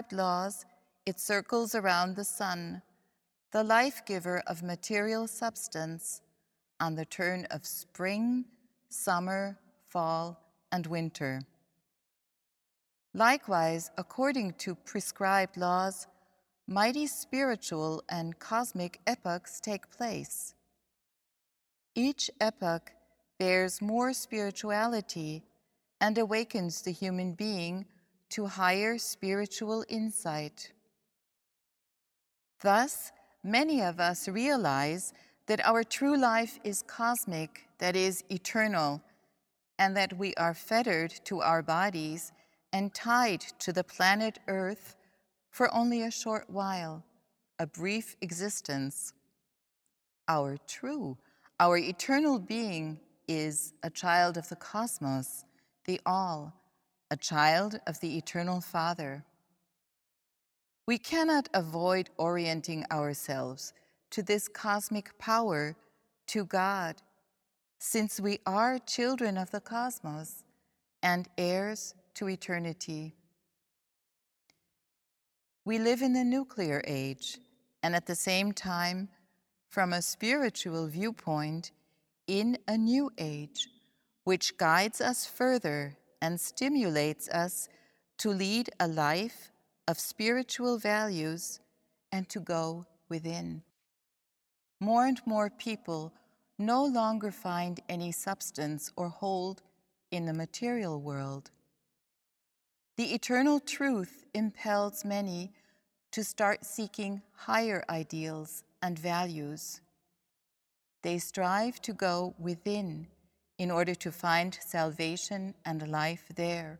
prescribed laws, it circles around the sun, the life-giver of material substance, on the turn of spring, summer, fall, and winter. Likewise, according to prescribed laws, mighty spiritual and cosmic epochs take place. Each epoch bears more spirituality and awakens the human being to higher spiritual insight. Thus, many of us realize that our true life is cosmic, that is, eternal, and that we are fettered to our bodies and tied to the planet Earth for only a short while, a brief existence. Our eternal being is a child of the cosmos, the All, a child of the Eternal Father. We cannot avoid orienting ourselves to this cosmic power, to God, since we are children of the cosmos and heirs to eternity. We live in the nuclear age, and at the same time, from a spiritual viewpoint, in a new age, which guides us further and stimulates us to lead a life of spiritual values and to go within. More and more people no longer find any substance or hold in the material world. The eternal truth impels many to start seeking higher ideals and values. They strive to go within in order to find salvation and life there.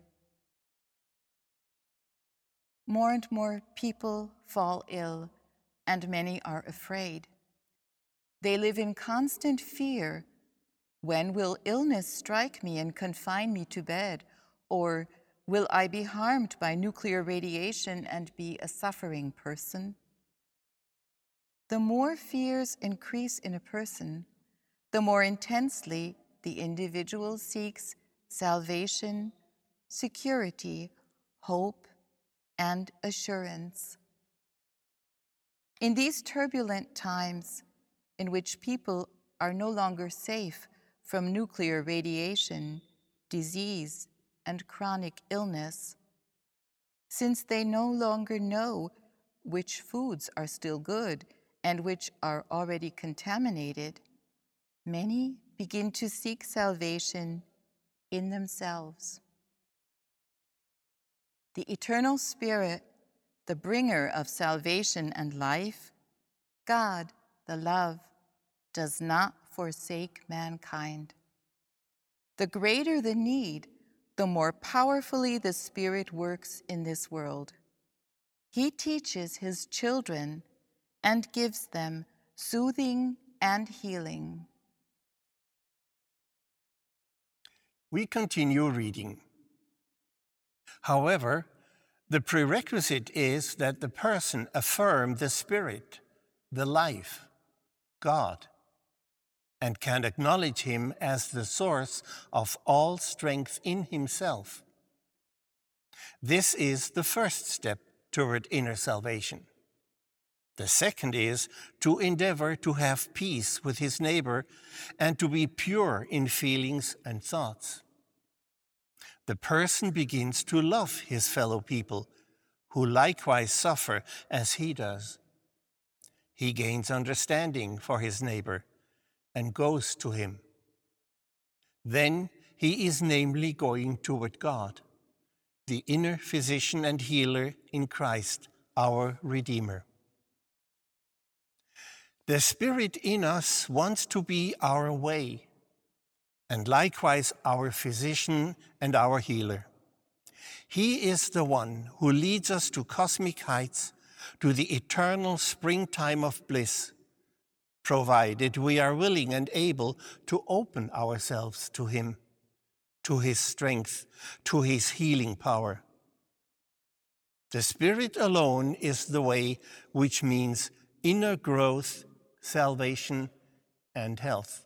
More and more people fall ill, and many are afraid. They live in constant fear. When will illness strike me and confine me to bed? Or will I be harmed by nuclear radiation and be a suffering person? The more fears increase in a person, the more intensely the individual seeks salvation, security, hope, and assurance. In these turbulent times, in which people are no longer safe from nuclear radiation, disease, and chronic illness, since they no longer know which foods are still good and which are already contaminated, many begin to seek salvation in themselves. The Eternal Spirit, the bringer of salvation and life, God, the love, does not forsake mankind. The greater the need, the more powerfully the Spirit works in this world. He teaches his children and gives them soothing and healing. We continue reading. However, the prerequisite is that the person affirm the Spirit, the life, God, and can acknowledge him as the source of all strength in himself. This is the first step toward inner salvation. The second is to endeavor to have peace with his neighbor and to be pure in feelings and thoughts. The person begins to love his fellow people, who likewise suffer as he does. He gains understanding for his neighbor and goes to him. Then he is namely going toward God, the inner physician and healer in Christ, our Redeemer. The Spirit in us wants to be our way, and likewise our physician and our healer. He is the one who leads us to cosmic heights, to the eternal springtime of bliss, provided we are willing and able to open ourselves to him, to his strength, to his healing power. The Spirit alone is the way, which means inner growth, salvation, and health.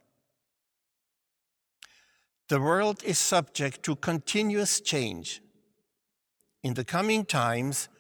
The world is subject to continuous change. In the coming times,